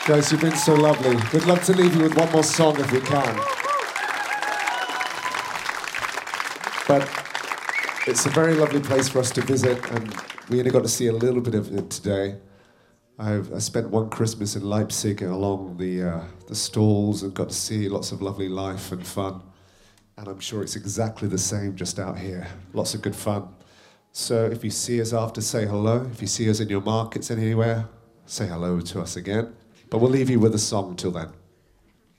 Guys, you've been so lovely. We'd love to leave you with one more song if we can. But it's a very lovely place for us to visit, and we only got to see a little bit of it today. I spent one Christmas in Leipzig along the stalls and got to see lots of lovely life and fun. And I'm sure it's exactly the same just out here. Lots of good fun. So if you see us after, say hello. If you see us in your markets anywhere, say hello to us again. But we'll leave you with a song till then.